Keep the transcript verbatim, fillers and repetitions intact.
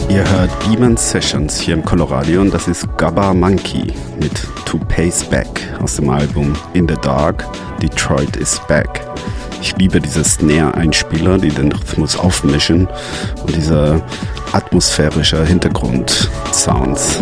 Ihr hört Beeman Sessions hier im Coloradio und das ist Gabba Monkey mit To Pace Back aus dem Album In the Dark, Detroit is Back. Ich liebe diese Snare-Einspieler, die den Rhythmus aufmischen und diese atmosphärische Hintergrund-Sounds.